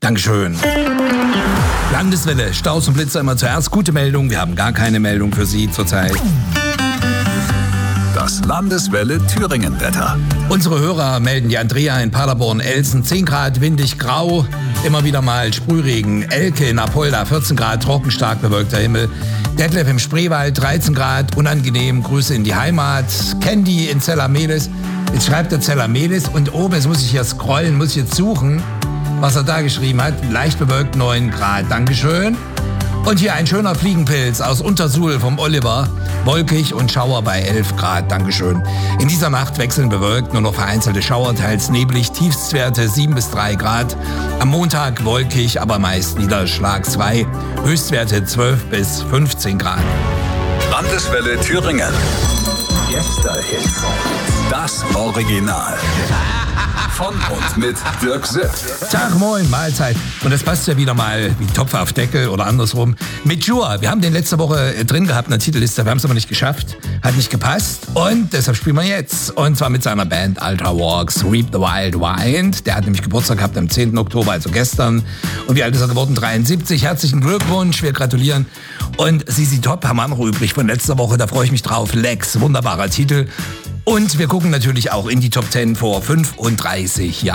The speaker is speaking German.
Dankeschön. Landeswelle, Staus und Blitzer immer zuerst. Gute Meldung, wir haben gar keine Meldung für Sie zurzeit. Das Landeswelle Thüringen-Wetter. Unsere Hörer melden die Andrea in Paderborn-Elsen, 10 Grad, windig, grau, immer wieder mal Sprühregen. Elke in Apolda, 14 Grad, trocken, stark bewölkter Himmel. Detlef im Spreewald, 13 Grad, unangenehm, Grüße in die Heimat. Candy in Zellamelis, jetzt schreibt er Zellamelis und oben, jetzt muss ich hier scrollen, muss ich jetzt suchen, was er da geschrieben hat. Leicht bewölkt, 9 Grad, Dankeschön. Und hier ein schöner Fliegenpilz aus Untersuhl vom Oliver. Wolkig und Schauer bei 11 Grad, Dankeschön. In dieser Nacht wechseln bewölkt, nur noch vereinzelte Schauer, teils neblig, Tiefstwerte 7 bis 3 Grad. Am Montag wolkig, aber meist Niederschlag 2. Höchstwerte 12 bis 15 Grad. Landeswelle Thüringen. Gästehits. Das Original. Von und mit Dirk Sipp. Tag, moin, Mahlzeit. Und das passt ja wieder mal wie Topf auf Deckel oder andersrum. Mit Jura. Wir haben den letzte Woche drin gehabt in der Titelliste. Wir haben es aber nicht geschafft. Hat nicht gepasst. Und deshalb spielen wir jetzt. Und zwar mit seiner Band Ultra Walks, Reap the Wild Wind. Der hat nämlich Geburtstag gehabt am 10. Oktober, also gestern. Und wie alt ist er geworden? 73. Herzlichen Glückwunsch. Wir gratulieren. Und Sisi Top haben wir noch übrig von letzter Woche. Da freue ich mich drauf. Lex, wunderbarer Titel. Und wir gucken natürlich auch in die Top 10 vor 35 Jahren.